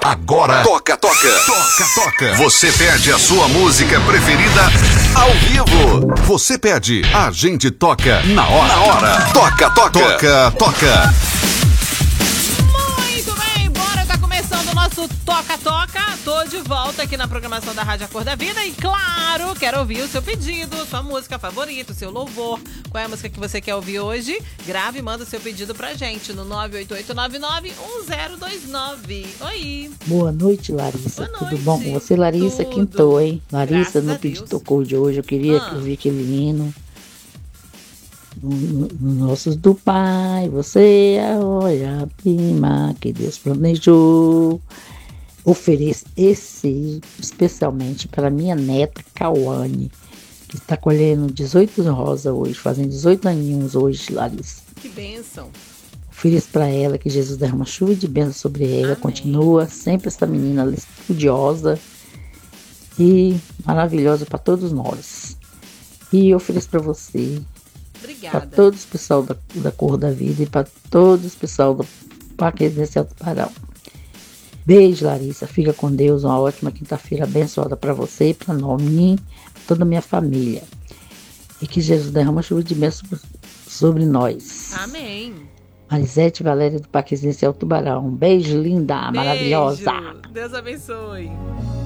Agora, toca. Você pede a sua música preferida ao vivo. Você pede, a gente toca na hora. Toca. Muito bem, bora, tá começando o nosso Toca. Tô de volta aqui na programação da Rádio A Cor da Vida e, claro, quero ouvir o seu pedido, sua música favorita, o seu louvor. Qual é a música que você quer ouvir hoje? Grave e manda o seu pedido pra gente no 988991029. Oi! Boa noite, Larissa. Boa Tudo noite. bom com você, Larissa? Tudo. Quintou, hein? Larissa, Graças no a pedido Deus. tocou de hoje. Eu queria ouvir aquele hino. Nossos do Pai, você é a olha-prima que Deus planejou. Ofereço esse especialmente para minha neta Cauane, que está colhendo 18 rosas hoje, fazendo 18 aninhos hoje, Larissa. Que bênção! Ofereço para ela que Jesus derrama chuva de bênção sobre ela. Amém. Continua sempre essa menina estudiosa e maravilhosa para todos nós. E ofereço para você, para Obrigada. todos o pessoal da Cor da Vida e para todos o pessoal do Parque Residencial Tubarão. Beijo, Larissa. Fica com Deus. Uma ótima quinta-feira abençoada para você e para mim, toda a minha família. E que Jesus derrama chuva de bênção sobre nós. Amém. Marisete Valéria do Parque Residencial Tubarão. Beijo, linda, Beijo. maravilhosa. Deus abençoe.